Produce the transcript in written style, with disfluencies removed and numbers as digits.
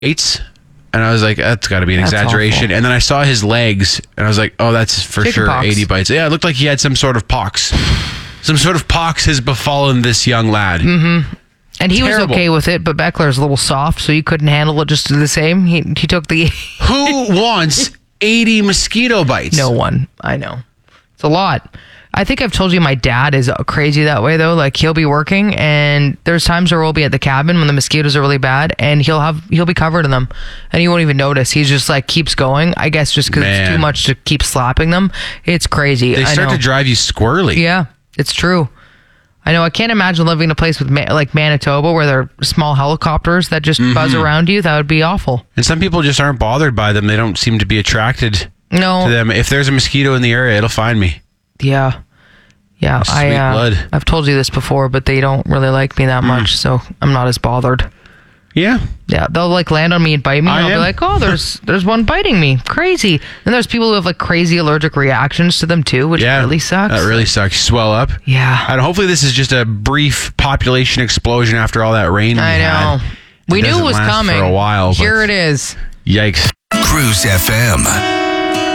bites. And I was like, that's got to be an That's exaggeration. awful. And then I saw his legs, and I was like, oh, that's for Chicken sure pox. 80 bites. Yeah, it looked like he had some sort of pox. Some sort of pox has befallen this young lad. Mm-hmm. And he was Terrible. okay with it, but Beckler's a little soft, so he couldn't handle it just the same. He took the... Who wants 80 mosquito bites? No one. I know. It's a lot. I think I've told you my dad is crazy that way, though. Like, he'll be working, and there's times where we'll be at the cabin when the mosquitoes are really bad, and he'll be covered in them, and he won't even notice. He's just like keeps going. I guess just because it's too much to keep slapping them. It's crazy. They start to drive you squirrely. Yeah, it's true. I know. I can't imagine living in a place with like Manitoba where there are small helicopters that just buzz around you. That would be awful. And some people just aren't bothered by them. They don't seem to be attracted to No. them. If there's a mosquito in the area, it'll find me. Yeah. Yeah. Sweet blood. I've told you this before, but they don't really like me that much, so I'm not as bothered. Yeah. Yeah, they'll like land on me and bite me, and I'll be like, oh, there's one biting me. Crazy. And there's people who have like crazy allergic reactions to them too, which really sucks. That really sucks. Swell up. Yeah. And hopefully this is just a brief population explosion after all that rain we I know. had. We knew it doesn't was last coming. for a while. Here it is. Yikes. Cruise FM.